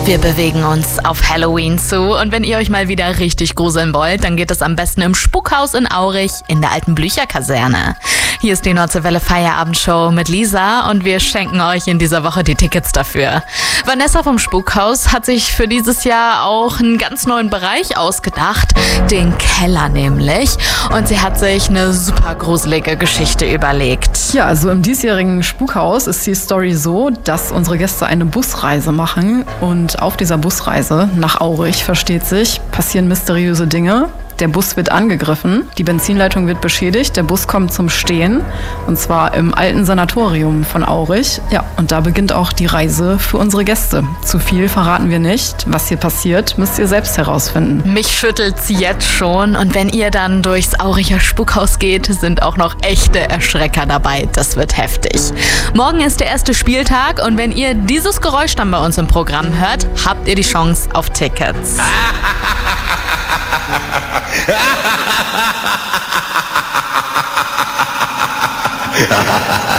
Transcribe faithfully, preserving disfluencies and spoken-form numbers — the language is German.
Wir bewegen uns auf Halloween zu und wenn ihr euch mal wieder richtig gruseln wollt, dann geht es am besten im Spukhaus in Aurich in der alten Blücherkaserne. Hier ist die Nordseewelle Feierabendshow mit Lisa und wir schenken euch in dieser Woche die Tickets dafür. Vanessa vom Spukhaus hat sich für dieses Jahr auch einen ganz neuen Bereich ausgedacht, den Keller nämlich. Und sie hat sich eine super gruselige Geschichte überlegt. Ja, also im diesjährigen Spukhaus ist die Story so, dass unsere Gäste eine Busreise machen und auf dieser Busreise nach Aurich, versteht sich, passieren mysteriöse Dinge. Der Bus wird angegriffen, die Benzinleitung wird beschädigt, der Bus kommt zum Stehen und zwar im alten Sanatorium von Aurich. Ja, und da beginnt auch die Reise für unsere Gäste. Zu viel verraten wir nicht. Was hier passiert, müsst ihr selbst herausfinden. Mich schüttelt's jetzt schon und wenn ihr dann durchs Auricher Spukhaus geht, sind auch noch echte Erschrecker dabei. Das wird heftig. Morgen ist der erste Spieltag und wenn ihr dieses Geräusch dann bei uns im Programm hört, habt ihr die Chance auf Tickets. Ha ha ha ha ha!